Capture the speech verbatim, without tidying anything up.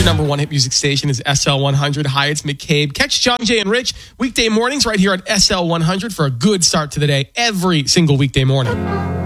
number one hit music station is S L one hundred. Hi, it's McCabe. Catch John, Jay, and Rich weekday mornings right here at S L one hundred for a good start to the day every single weekday morning.